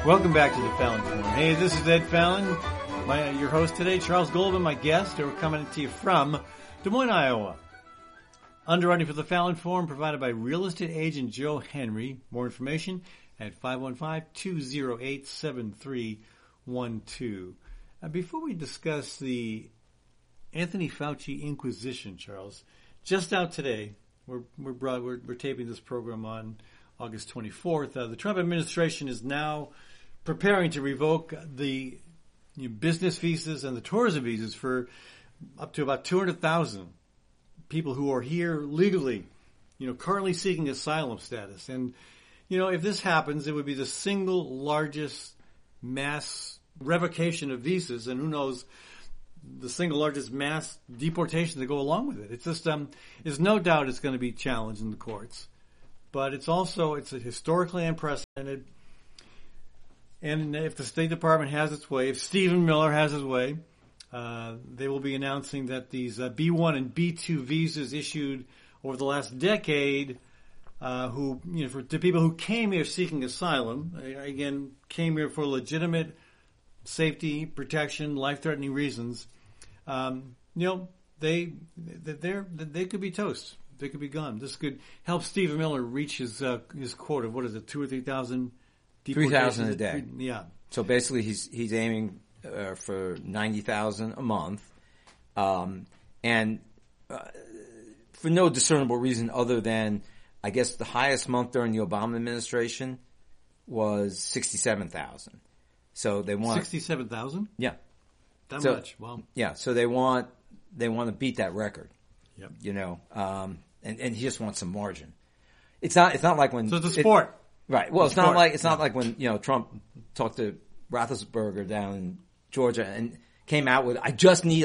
Welcome back to the Fallon Forum. Hey, this is Ed Fallon, your host today. Charles Goldman, my guest. We're coming to you from Des Moines, Iowa. Underwriting for the Fallon Forum provided by real estate agent Joe Henry. More information at 515-208-7312. Before we discuss the Anthony Fauci Inquisition, Charles, just out today, we're taping this program on August 24th. The Trump administration is now preparing to revoke the business visas and the tourism visas for up to about 200,000 people who are here legally, currently seeking asylum status. And, if this happens, it would be the single largest mass revocation of visas, and who knows, the single largest mass deportation to go along with it. It's just, there's no doubt it's going to be challenged in the courts. But it's historically unprecedented. And if the State Department has its way, if Stephen Miller has his way, they will be announcing that these B1 and B2 visas issued over the last decade, to people who came here seeking asylum, again, came here for legitimate safety, protection, life-threatening reasons, they could be toast. They could be gone. This could help Stephen Miller reach his quota of, 2,000 or 3,000 deportations? 3,000 a day. Yeah. So basically he's aiming for 90,000 a month. And for no discernible reason other than, I guess the highest month during the Obama administration was 67,000. So they want 67,000? Yeah. That much. Wow. Yeah, so they want to beat that record. Yep. And he just wants some margin. It's not like when So it's a sport. Right. Well, it's not like when, Trump talked to Roethlisberger down in Georgia and came out with, I just need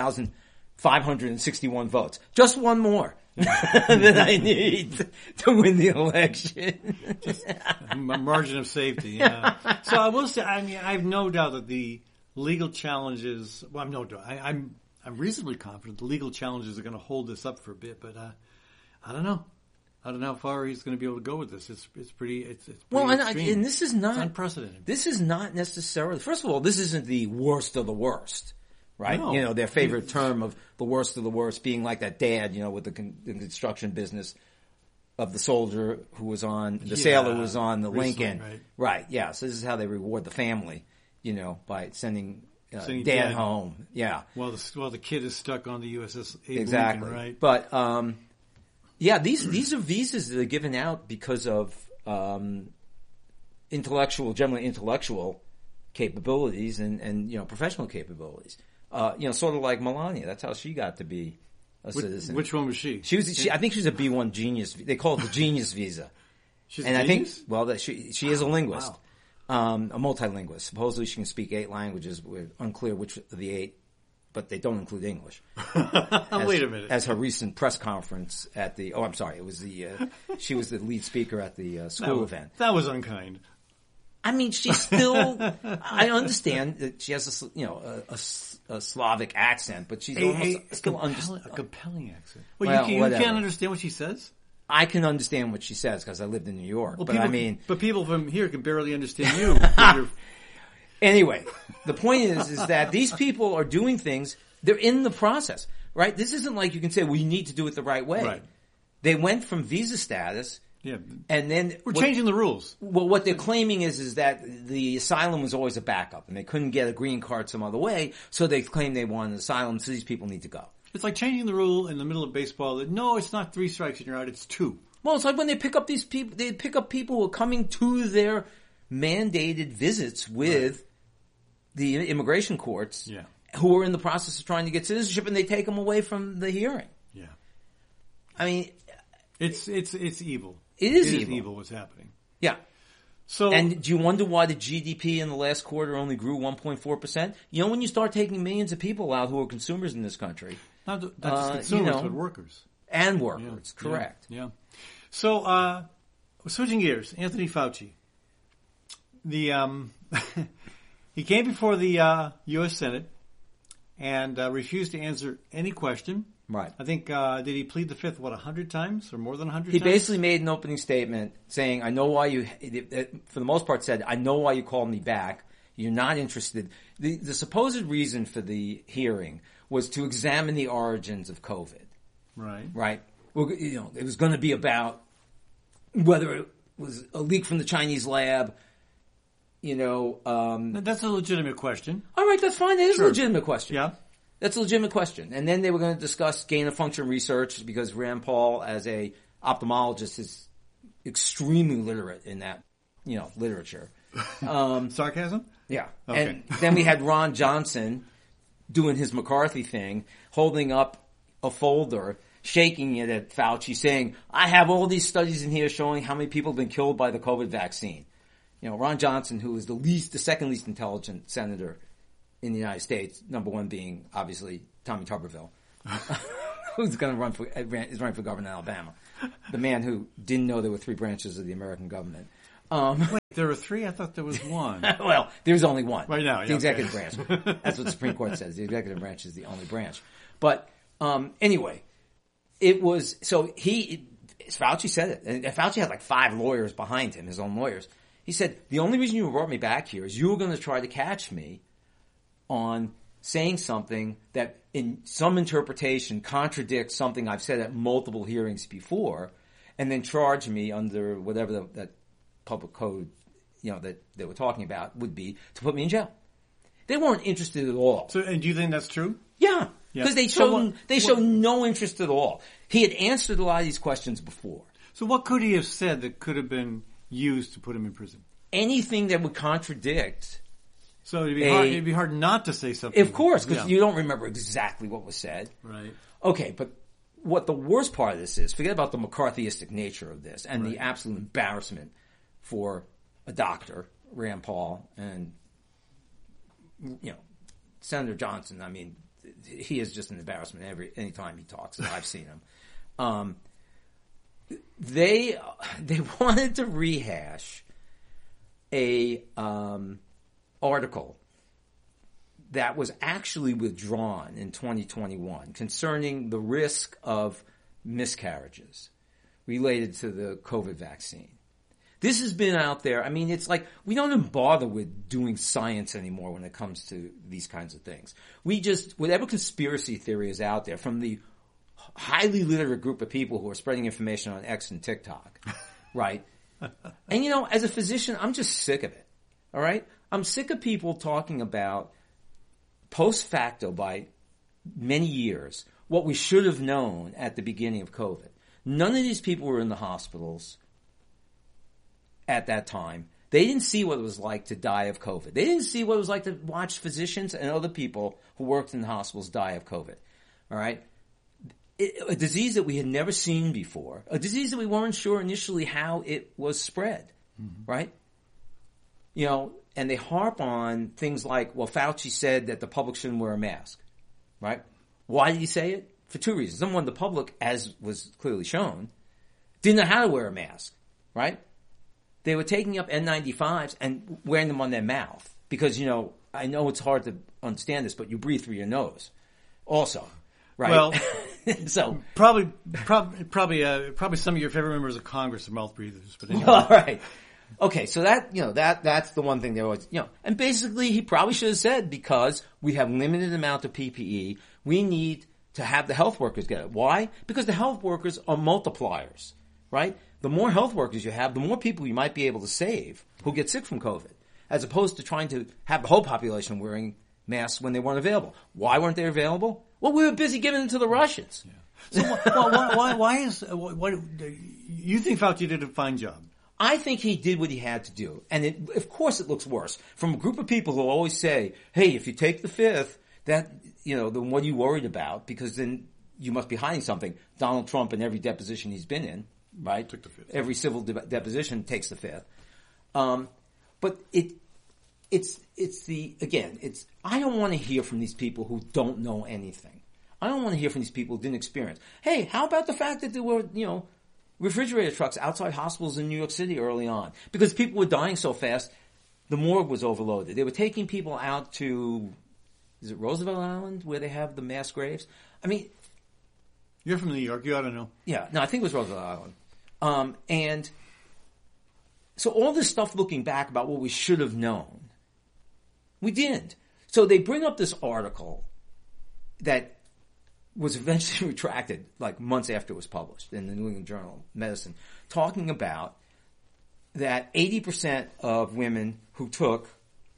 11,561 votes. Just one more than I need to win the election. Just a margin of safety. Yeah. So I will say, I have no doubt that the legal challenges, I'm reasonably confident the legal challenges are going to hold this up for a bit, but I don't know. I don't know how far he's going to be able to go with this. It's pretty well, extreme. And this is not it's unprecedented. This is not necessarily. First of all, this isn't the worst of the worst, right? No. Their favorite term of the worst of the worst being like that dad, with the construction business of the soldier who was on the sailor who was on the recently, Lincoln, right? Yeah. So this is how they reward the family, by sending Sending dad home. Yeah. While the kid is stuck on the USS Abe Exactly. Lincoln, right? But these are visas that are given out because of generally intellectual capabilities and professional capabilities. Sort of like Melania. That's how she got to be a citizen. Which one was she? I think she was a B1 genius. They call it the genius visa. She's and a I genius? think that she is a linguist. Wow. A multilingualist. Supposedly she can speak 8 languages. We're unclear which of the 8, but they don't include English. Wait a minute. As her recent press conference at it was she was the lead speaker at the school event. That was unkind. I mean, she's still, I understand that she has a Slavic accent, but she's a compelling accent. Well, you can't understand what she says? I can understand what she says because I lived in New York. Well, but people from here can barely understand you. Anyway, the point is that these people are doing things. They're in the process, right? This isn't like you can say, well, you need to do it the right way. Right. They went from visa status. Yeah. And then we're changing the rules. Well, what they're claiming is that the asylum was always a backup and they couldn't get a green card some other way. So they claim they want an asylum. So these people need to go. It's like changing the rule in the middle of baseball that no, it's not 3 strikes and you're out, it's 2. Well, it's like when they pick up these people, they pick up people who are coming to their mandated visits with the immigration courts who are in the process of trying to get citizenship and they take them away from the hearing. Yeah. I mean, it's evil. It is evil what's happening. Yeah. So, and do you wonder why the GDP in the last quarter only grew 1.4%? When you start taking millions of people out who are consumers in this country. Not just consumers, but workers. And workers, correct. Yeah. So, switching gears, Anthony Fauci. He came before the U.S. Senate and refused to answer any question Right. I think, did he plead the fifth, 100 times or more than 100 He times? basically made an opening statement saying, I know why you, for the most part said, I know why you called me back. You're not interested. The supposed reason for the hearing was to examine the origins of COVID. Right. Right. Well, it was going to be about whether it was a leak from the Chinese lab. That's a legitimate question. All right, that's fine. It is Sure. a legitimate question. Yeah. That's a legitimate question. And then they were going to discuss gain-of-function research because Rand Paul, as a ophthalmologist, is extremely literate in that, literature. Sarcasm? Yeah. Okay. And then we had Ron Johnson doing his McCarthy thing, holding up a folder, shaking it at Fauci, saying, I have all these studies in here showing how many people have been killed by the COVID vaccine. Ron Johnson, who is the second least intelligent senator in the United States, number one being obviously Tommy Tuberville, who's going to is running for governor in Alabama. The man who didn't know there were three branches of the American government. Wait, there were three? I thought there was one. Well, there's only one. Right now, yeah, the executive okay. branch. That's what the Supreme Court says. The executive branch is the only branch. But anyway, it was Fauci said it, and Fauci had like 5 lawyers behind him, his own lawyers. He said, the only reason you brought me back here is you were going to try to catch me on saying something that in some interpretation contradicts something I've said at multiple hearings before, and then charge me under whatever that public code, that they were talking about would be to put me in jail. They weren't interested at all. So, and do you think that's true? Yeah. Because they showed no interest at all. He had answered a lot of these questions before. So what could he have said that could have been used to put him in prison? Anything that would contradict. So it'd be hard not to say something. Of course, because you don't remember exactly what was said. Right. Okay, but what the worst part of this is, forget about the McCarthyistic nature of this and the absolute embarrassment for a doctor, Rand Paul, and, Senator Johnson. I mean, he is just an embarrassment any time he talks. I've seen him. They wanted to rehash a article that was actually withdrawn in 2021 concerning the risk of miscarriages related to the COVID vaccine. This has been out there. I mean, it's like we don't even bother with doing science anymore when it comes to these kinds of things. We just, whatever conspiracy theory is out there from the highly literate group of people who are spreading information on X and TikTok, right? And as a physician, I'm just sick of it. All right? I'm sick of people talking about post facto by many years what we should have known at the beginning of COVID. None of these people were in the hospitals at that time. They didn't see what it was like to die of COVID. They didn't see what it was like to watch physicians and other people who worked in the hospitals die of COVID. All right? A disease that we had never seen before. A disease that we weren't sure initially how it was spread. Mm-hmm. Right? And they harp on things like, well, Fauci said that the public shouldn't wear a mask. Right? Why did he say it? For 2 reasons. Number one, the public, as was clearly shown, didn't know how to wear a mask. Right? They were taking up N95s and wearing them on their mouth. Because, I know it's hard to understand this, but you breathe through your nose also. Right? Well, so probably some of your favorite members of Congress are mouth breathers. But anyway. All right. Okay, so that's the one thing they always, and basically he probably should have said, because we have limited amount of PPE, we need to have the health workers get it. Why? Because the health workers are multipliers, right? The more health workers you have, the more people you might be able to save who get sick from COVID, as opposed to trying to have the whole population wearing masks when they weren't available. Why weren't they available? Well, we were busy giving them to the Russians. Yeah. So why you think Fauci did a fine job? I think he did what he had to do. And of course it looks worse. From a group of people who always say, hey, if you take the fifth, then what are you worried about? Because then you must be hiding something. Donald Trump, in every deposition he's been in, right? Took the fifth. Every civil deposition takes the fifth. But I don't want to hear from these people who don't know anything. I don't want to hear from these people who didn't experience. Hey, how about the fact that there were, refrigerator trucks outside hospitals in New York City early on? Because people were dying so fast, the morgue was overloaded. They were taking people out to, is it Roosevelt Island, where they have the mass graves? I mean, You're from New York. You ought to know. Yeah, no, I think it was Roosevelt Island. And so all this stuff looking back about what we should have known, we didn't. So they bring up this article that was eventually retracted like months after it was published in the New England Journal of Medicine, talking about that 80% of women who took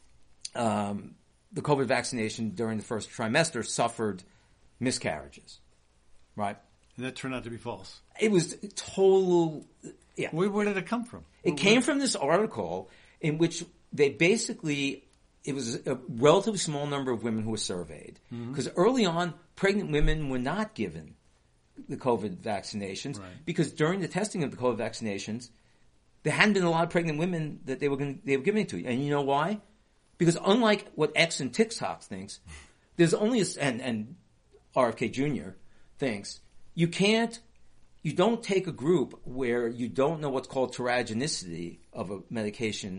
the COVID vaccination during the first trimester suffered miscarriages, right? And that turned out to be false. It was total, yeah. Where did it come from? It came from this article in which they basically, it was a relatively small number of women who were surveyed. Because early on, pregnant women were not given the COVID vaccinations because during the testing of the COVID vaccinations, there hadn't been a lot of pregnant women that they were giving it to. And you know why? Because unlike what X and TikTok thinks, there's only and RFK Jr. thinks, you don't take a group where you don't know what's called teratogenicity of a medication